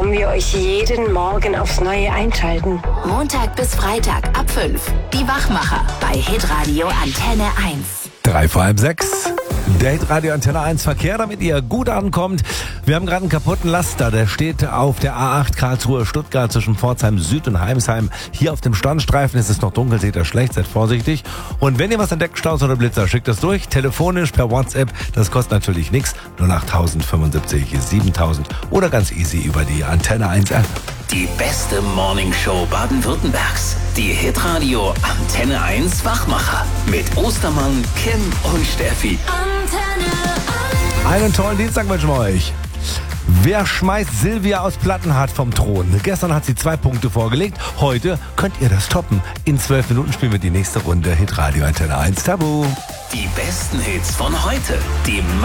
warum wir euch jeden Morgen aufs Neue einschalten. Montag bis Freitag ab 5. Die Wachmacher bei Hitradio Antenne 1. 5:03. Date Radio Antenne 1 Verkehr, damit ihr gut ankommt. Wir haben gerade einen kaputten Laster, der steht auf der A8 Karlsruhe-Stuttgart zwischen Pforzheim Süd und Heimsheim. Hier auf dem Standstreifen ist es noch dunkel, seht ihr schlecht, seid vorsichtig. Und wenn ihr was entdeckt, Staus oder Blitzer, schickt es durch, telefonisch, per WhatsApp. Das kostet natürlich nichts, 08075 7000 oder ganz easy über die Antenne 1 App. Die beste Morningshow Baden-Württembergs. Die Hitradio Antenne 1 Wachmacher. Mit Ostermann, Kim und Steffi. Antenne 1. Einen tollen Dienstag wünschen wir euch. Wer schmeißt Silvia aus Plattenhardt vom Thron? Gestern hat sie 2 Punkte vorgelegt. Heute könnt ihr das toppen. In 12 Minuten spielen wir die nächste Runde Hitradio Antenne 1 Tabu. Die besten Hits von heute. Die